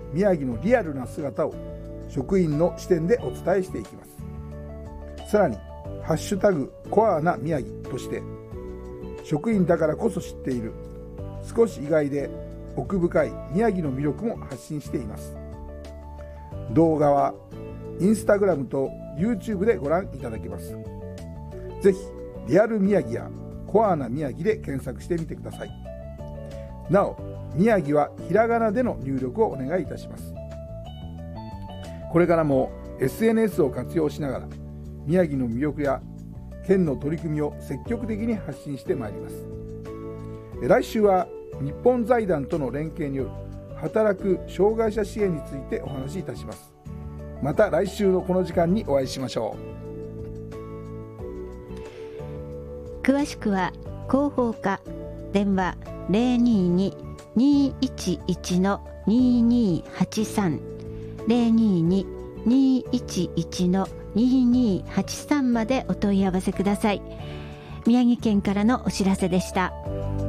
宮城のリアルな姿を職員の視点でお伝えしていきます。さらにハッシュタグコアな宮城として、職員だからこそ知っている少し意外で奥深い宮城の魅力も発信しています。動画はインスタグラムと YouTube でご覧いただけます。ぜひリアル宮城やコアな宮城で検索してみてください。なお、宮城はひらがなでの入力をお願いいたします。これからも SNS を活用しながら宮城の魅力や県の取り組みを積極的に発信してまいります。来週は日本財団との連携による働く障害者支援についてお話しいたします。また来週のこの時間にお会いしましょう。詳しくは広報課電話 022-211-2283 022-211-2283までお問い合わせください。宮城県からのお知らせでした。